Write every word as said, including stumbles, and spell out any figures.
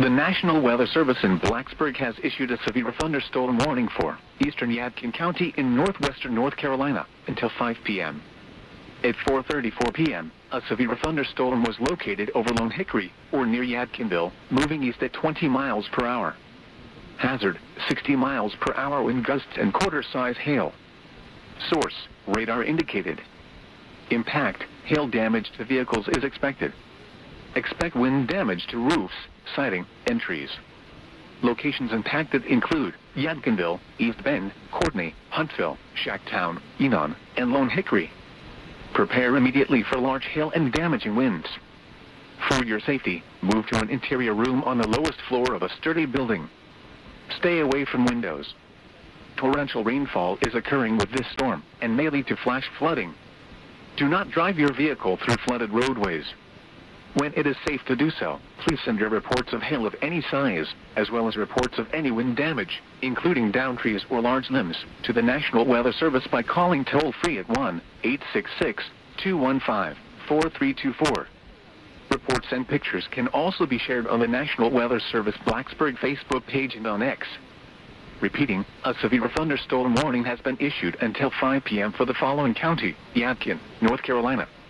The National Weather Service in Blacksburg has issued a severe thunderstorm warning for eastern Yadkin County in northwestern North Carolina until five p m At four thirty-four p m, a severe thunderstorm was located over Lone Hickory, or near Yadkinville, moving east at twenty miles per hour. Hazard, sixty miles per hour wind gusts and quarter-size hail. Source, radar indicated. Impact, hail damage to vehicles is expected. Expect wind damage to roofs, siding, and trees. Locations impacted include Yadkinville, East Bend, Courtney, Huntsville, Shacktown, Enon, and Lone Hickory. Prepare immediately for large hail and damaging winds. For your safety, move to an interior room on the lowest floor of a sturdy building. Stay away from windows. Torrential rainfall is occurring with this storm and may lead to flash flooding. Do not drive your vehicle through flooded roadways. When it is safe to do so, please send your reports of hail of any size, as well as reports of any wind damage, including downed trees or large limbs, to the National Weather Service by calling toll-free at one eight six six, two one five, four three two four. Reports and pictures can also be shared on the National Weather Service Blacksburg Facebook page and on X. Repeating, a severe thunderstorm warning has been issued until five p m for the following county: Yadkin, North Carolina,